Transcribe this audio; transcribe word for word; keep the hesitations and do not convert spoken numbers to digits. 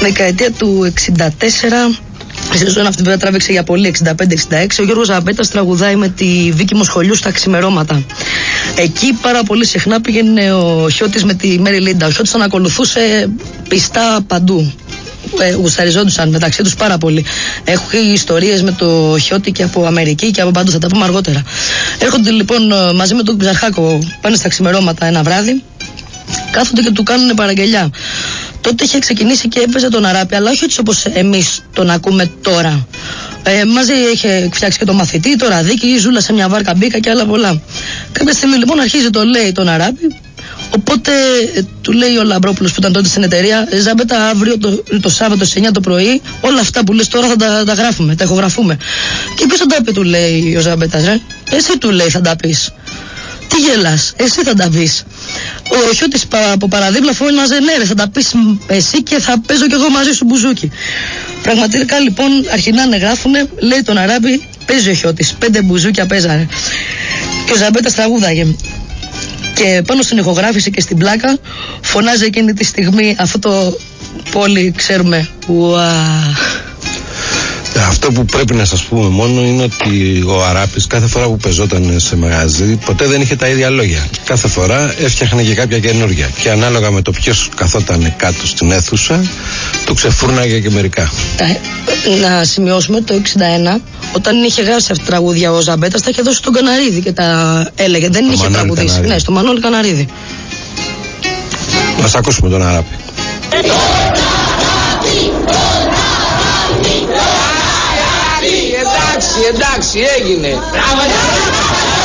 Δεκαετία του εξήντα τέσσερα, η σεζόν αυτή βέβαια τράβηξε για πολύ, εξήντα πέντε εξήντα έξι. Ο Γιώργος Ζαμπέτας τραγουδάει με τη Βίκη Μοσχολιού στα ξημερώματα. Εκεί πάρα πολύ συχνά πήγαινε ο Χιώτης με τη Μέρι Λίντα. Ο Χιώτης τον ακολουθούσε πιστά παντού. Ε, γουσταριζόντουσαν μεταξύ τους πάρα πολύ. Έχω ιστορίες με το Χιώτη και από Αμερική και από παντού, θα τα πούμε αργότερα. Έρχονται λοιπόν μαζί με τον Ψαρχάκο, πάνε στα ξημερώματα ένα βράδυ, κάθονται και του κάνουν παραγγελιά. Τότε είχε ξεκινήσει και έπαιζε τον Αράπη, αλλά όχι έτσι όπως εμείς τον ακούμε τώρα. Ε, μαζί είχε φτιάξει και το μαθητή, το Ραδίκι, η Ζούλα σε μια βάρκα μπήκα και άλλα πολλά. Κάποια στιγμή λοιπόν αρχίζει το λέει τον Αράπη. Οπότε ε, του λέει ο Λαμπρόπουλος που ήταν τότε στην εταιρεία, Ζαμπέτα, αύριο το, το Σάββατο στις εννιά το πρωί, όλα αυτά που λες τώρα θα τα, τα γράφουμε, τα ηχογραφούμε. Και ποιος θα τα πει, του λέει ο Ζαμπέτας, ρε. Εσύ, του λέει, θα τα πεις. Τι γελάς, εσύ θα τα πεις. Ο Χιώτης από παραδίπλα φώναζε, ναι ρε, θα τα πεις εσύ και θα παίζω κι εγώ μαζί σου μπουζούκι. Πραγματικά λοιπόν αρχινάνε, γράφουνε, λέει τον Αράπη, παίζει ο Χιώτης, πέντε μπουζούκια παίζανε. Και ο Ζαμπέτας τραγούδαγε. Και πάνω στην ηχογράφηση και στην πλάκα φωνάζει εκείνη τη στιγμή αυτό το που όλοι ξέρουμε. Ουα. Αυτό που πρέπει να σας πούμε μόνο είναι ότι ο Αράπης κάθε φορά που πεζόταν σε μαγαζί ποτέ δεν είχε τα ίδια λόγια. Κάθε φορά έφτιαχνε και κάποια καινούργια. Και ανάλογα με το ποιος καθόταν κάτω στην αίθουσα, του ξεφούρναγε και μερικά. Να σημειώσουμε το εξήντα ένα, όταν είχε γράψει αυτά τα τραγούδια ο Ζαμπέτας, τα είχε δώσει στον Καναρίδη και τα έλεγε. Δεν το είχε τραγουδίσει. Ναι, στο Μανώλη Καναρίδη. Ας ακούσουμε τον Αράπη. Εντάξει, εντάξει, έγινε.